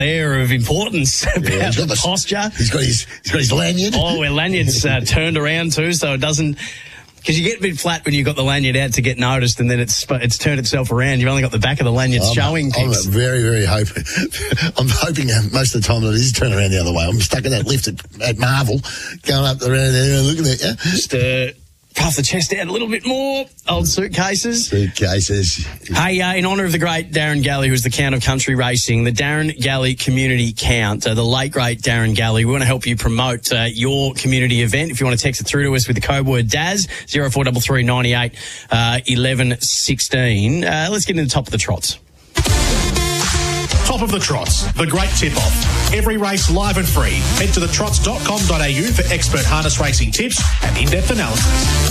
air of importance about the posture. He's got his lanyard. Oh, our lanyard's turned around too, so it doesn't. Because you get a bit flat when you've got the lanyard out to get noticed, and then it's turned itself around. You've only got the back of the lanyard showing. I'm very, very hoping. I'm hoping most of the time that it is turning around the other way. I'm stuck in that lift at Marvel, going up around there and looking at you. Just puff the chest out a little bit more. Old suitcases. Hey, in honour of the great Darren Galley, who's the Count of Country Racing, the Darren Galley Community Count, the late, great Darren Galley, we want to help you promote your community event. If you want to text it through to us with the code word DAZ, 0433 98 11 16. Let's get into the top of the trots. Top of the Trots, the great tip-off. Every race live and free. Head to thetrots.com.au for expert harness racing tips and in-depth analysis.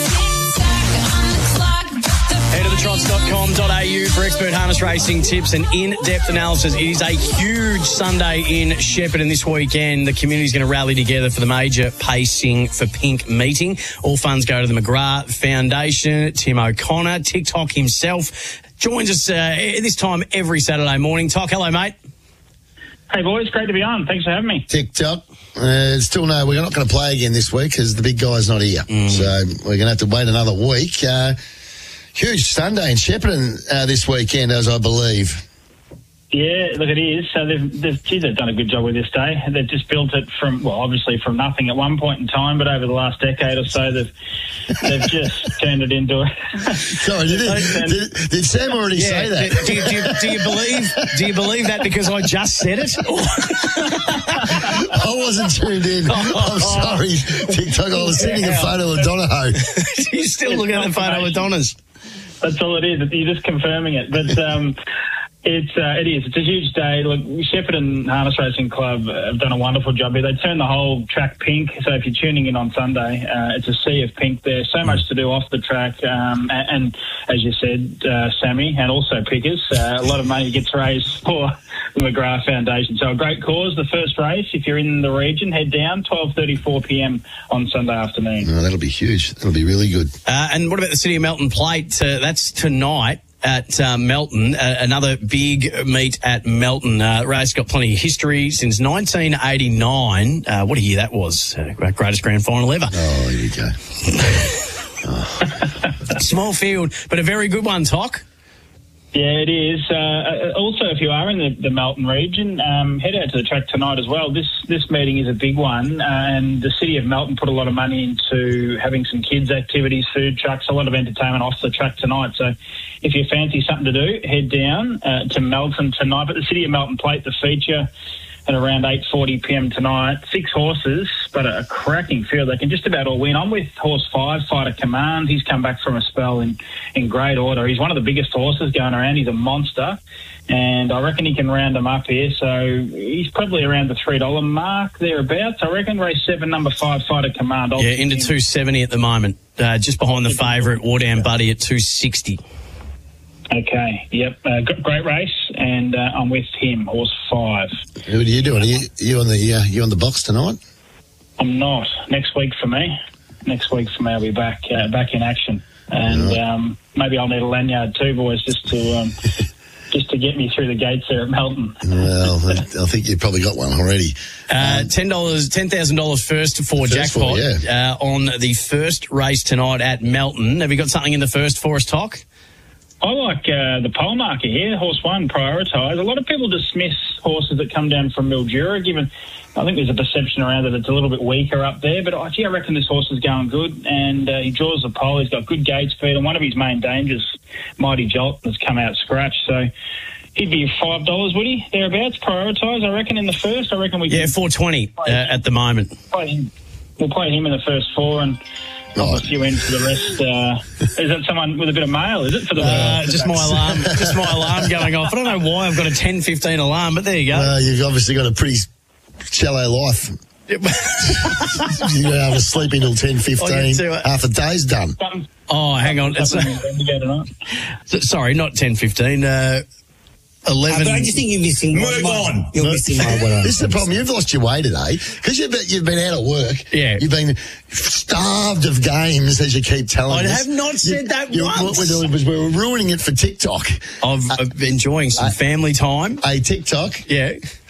Head to thetrots.com.au for expert harness racing tips and in-depth analysis. It is a huge Sunday in Shepparton this weekend. The community's going to rally together for the major Pacing for Pink meeting. All funds go to the McGrath Foundation. Tim O'Connor, TikTok himself, joins us this time every Saturday morning. Tok, hello, mate. Hey, boys. Great to be on. Thanks for having me. TikTok. Still no, we're not going to play again this week because the big guy's not here. So we're going to have to wait another week. Huge Sunday in Shepparton this weekend, as I believe. Yeah, look, it is. So they've done a good job with this day. They've just built it from nothing at one point in time, but over the last decade or so, they've just turned it into a... Sorry, did Sam already say that? Do you believe that because I just said it? I wasn't tuned in. I'm sorry, TikTok. I was sending a photo of Donahoe. You're still looking at the photo of Donna's. That's all it is. You're just confirming it. But it is. It's a huge day. Look, Shepparton Harness Racing Club have done a wonderful job here. They turned the whole track pink. So if you're tuning in on Sunday, it's a sea of pink there. So much to do off the track. And as you said, Sammy, and also Pickers, a lot of money gets raised for the McGrath Foundation. So a great cause. The first race, if you're in the region, head down, 12:34 p.m. on Sunday afternoon. Oh, that'll be huge. That'll be really good. And what about the City of Melton Plate? That's tonight at Melton, another big meet at Melton. Race got plenty of history since 1989. What a year that was. Greatest grand final ever. Oh, here we go. Small field, but a very good one, Tok. Yeah, it is. Also, if you are in the Melton region, head out to the track tonight as well. This meeting is a big one, and the City of Melton put a lot of money into having some kids' activities, food trucks, a lot of entertainment off the track tonight. So if you fancy something to do, head down to Melton tonight. But the City of Melton Plate, the feature at around 8:40 p.m. tonight. 6 horses, but a cracking field. They can just about all win. I'm with horse 5, Fighter Command. He's come back from a spell in great order. He's one of the biggest horses going around. He's a monster, and I reckon he can round them up here. So he's probably around the $3 mark, thereabouts. I reckon race 7, number 5, Fighter Command. Into 270 at the moment, just behind the favourite, Wardam Buddy, at 260. Okay, yep. Great race, and I'm with him, horse 5. What are you doing? Are you on the box tonight? I'm not. Next week for me, I'll be back in action, and maybe I'll need a lanyard too, boys, just to get me through the gates there at Melton. Well, I think you've probably got one already. $10,000 first for jackpot on the first race tonight at Melton. Have you got something in the first for us, Tok? I like the pole marker here, horse 1, Prioritise. A lot of people dismiss horses that come down from Mildura, given I think there's a perception around that it's a little bit weaker up there. But I reckon this horse is going good, and he draws the pole. He's got good gate speed, and one of his main dangers, Mighty Jolt, has come out scratched. So he'd be $5, would he? Thereabouts, Prioritise, I reckon, in the first. I reckon we can... Yeah, $4.20 at the moment. We'll play him in the first 4 and... a few in for the rest. Is that someone with a bit of mail, is it? For the just my alarm going off. I don't know why I've got a 10:15 alarm, but there you go. You've obviously got a pretty shallow life. You're going to have to sleep until 10:15. Half a day's done. Oh, hang on. Sorry, not 10:15. 11. But I just think you're missing. Move on. You're missing my one. This is the problem. You've lost your way today because you've been out of work. Yeah. You've been starved of games, as you keep telling us. I have not said that once. What we're doing is we're ruining it for TikTok. I'm enjoying some family time. TikTok. Yeah.